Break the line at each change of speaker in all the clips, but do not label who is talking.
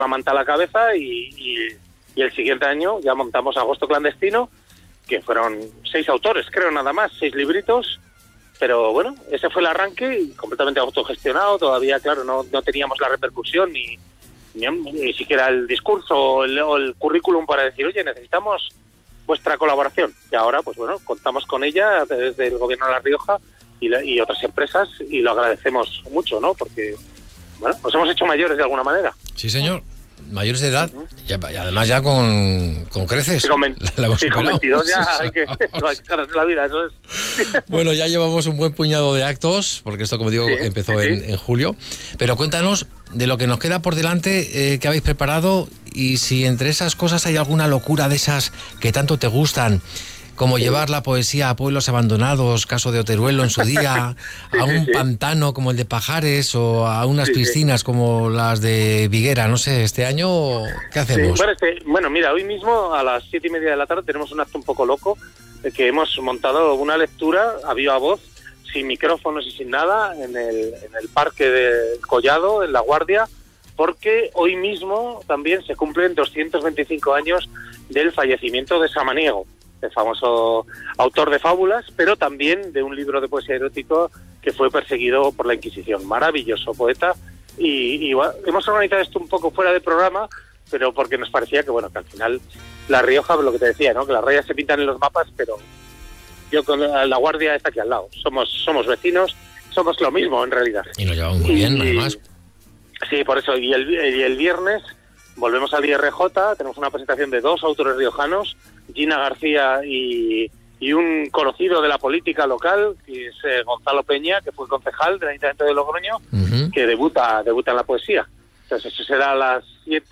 una manta a la cabeza y el siguiente año ya montamos Agosto Clandestino, que fueron 6 autores, creo, nada más, 6 libritos, pero bueno, ese fue el arranque, completamente autogestionado. Todavía, claro, no teníamos la repercusión ni siquiera el discurso o el currículum para decir, oye, necesitamos vuestra colaboración. Y ahora, pues bueno, contamos con ella desde el Gobierno de La Rioja y otras empresas, y lo agradecemos mucho, ¿no? Porque, bueno, nos hemos hecho mayores de alguna manera.
Sí, señor. Mayores de edad, y además ya con creces.
Sí, con 22 ya hay que ganarse la vida, eso es.
Bueno, ya llevamos un buen puñado de actos, porque esto, como digo, empezó en julio. Pero cuéntanos de lo que nos queda por delante, que habéis preparado, y si entre esas cosas hay alguna locura de esas que tanto te gustan, como llevar la poesía a pueblos abandonados, caso de Oteruelo en su día, a un pantano como el de Pajares, o a unas piscinas como las de Viguera. No sé, este año, ¿qué hacemos?
Bueno, mira, hoy mismo a las 7:30 de la tarde tenemos un acto un poco loco, que hemos montado una lectura a viva voz, sin micrófonos y sin nada, en el Parque del Collado, en La Guardia, porque hoy mismo también se cumplen 225 años del fallecimiento de Samaniego, el famoso autor de fábulas, pero también de un libro de poesía erótico que fue perseguido por la Inquisición. Maravilloso poeta. Y bueno, hemos organizado esto un poco fuera de programa, pero porque nos parecía que, bueno, que al final La Rioja, lo que te decía, ¿no? Que las rayas se pintan en los mapas, pero yo con La Guardia está aquí al lado. Somos vecinos, somos lo mismo en realidad.
Y nos llevamos muy bien, además.
Sí, por eso. Y el viernes volvemos al IRJ, tenemos una presentación de 2 autores riojanos, Gina García y un conocido de la política local, que es Gonzalo Peña, que fue concejal del Ayuntamiento de Logroño, que debuta en la poesía. Entonces eso será a las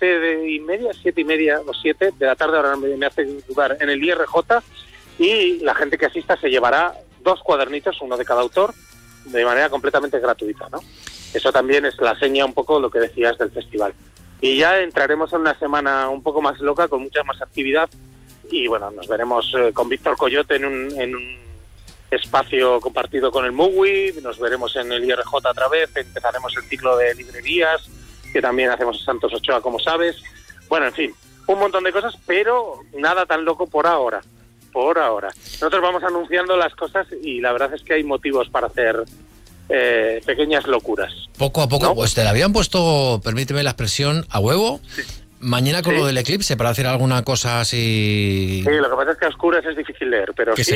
7:30 o 7 de la tarde, ahora me hace dudar, en el IRJ, y la gente que asista se llevará 2 cuadernitos, uno de cada autor, de manera completamente gratuita, ¿no? Eso también es la seña un poco lo que decías del festival. Y ya entraremos en una semana un poco más loca, con mucha más actividad, y bueno, nos veremos con Víctor Coyote en un espacio compartido con el MUWI, nos veremos en el IRJ otra vez, empezaremos el ciclo de librerías, que también hacemos en Santos Ochoa, como sabes. Bueno, en fin, un montón de cosas, pero nada tan loco por ahora. Nosotros vamos anunciando las cosas y la verdad es que hay motivos para hacer pequeñas locuras.
Poco a poco, ¿no? Pues te la habían puesto, permíteme la expresión, a huevo. Sí. Mañana con lo del eclipse, para hacer alguna cosa así...
Sí, lo que pasa es que a oscuras es difícil leer, pero sí.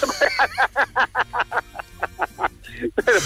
Pero,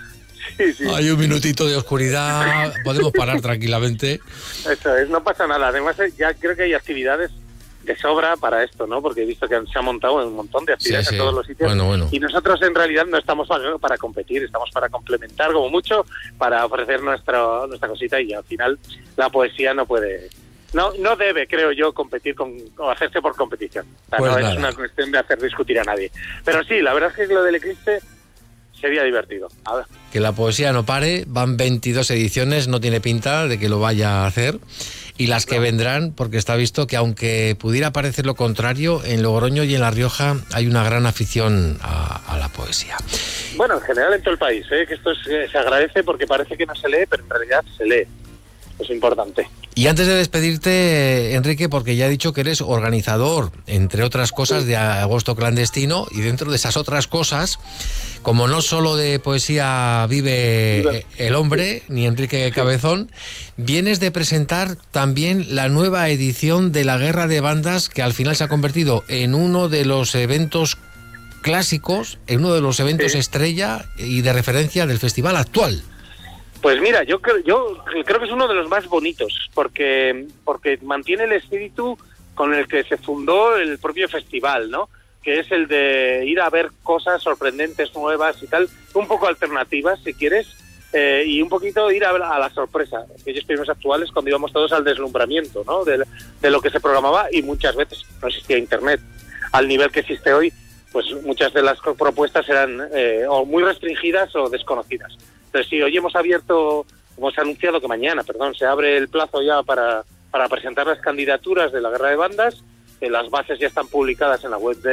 sí.
Hay un minutito de oscuridad, podemos parar tranquilamente.
Eso es, no pasa nada. Además, ya creo que hay actividades de sobra para esto, ¿no? Porque he visto que se ha montado un montón de actividades en todos los sitios.
Bueno. Y
nosotros en realidad no estamos para competir, estamos para complementar, como mucho, para ofrecer nuestra cosita, y al final la poesía no puede... No debe, creo yo, competir o hacerse por competición. O sea,
pues
no
nada.
Es una cuestión de hacer discutir a nadie. Pero sí, la verdad es que lo del eclipse sería divertido. A ver.
Que la poesía no pare, van 22 ediciones, no tiene pinta de que lo vaya a hacer. Y las que vendrán, porque está visto que aunque pudiera parecer lo contrario, en Logroño y en La Rioja hay una gran afición a la poesía.
Bueno, en general en todo el país, que esto se agradece porque parece que no se lee, pero en realidad se lee. Es importante.
Y antes de despedirte, Enrique, porque ya he dicho que eres organizador, entre otras cosas, de Agosto Clandestino, y dentro de esas otras cosas, como no solo de poesía vive el hombre, ni Enrique Cabezón, vienes de presentar también la nueva edición de la Guerra de Bandas, que al final se ha convertido en uno de los eventos clásicos, en uno de los eventos estrella y de referencia del festival actual.
Pues mira, yo creo que es uno de los más bonitos, porque mantiene el espíritu con el que se fundó el propio festival, ¿no? Que es el de ir a ver cosas sorprendentes, nuevas y tal, un poco alternativas, si quieres, y un poquito ir a la sorpresa. Aquellos primeros actuales, cuando íbamos todos al deslumbramiento, ¿no? De lo que se programaba, y muchas veces no existía Internet al nivel que existe hoy, pues muchas de las propuestas eran o muy restringidas o desconocidas. Entonces, sí, hoy hemos anunciado que mañana, se abre el plazo ya para presentar las candidaturas de la Guerra de Bandas. Las bases ya están publicadas en la web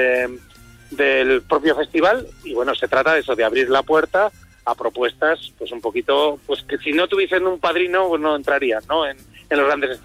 del propio festival, y bueno, se trata de eso, de abrir la puerta a propuestas, pues un poquito, pues que si no tuviesen un padrino, pues no entrarían, ¿no? En los grandes escenarios.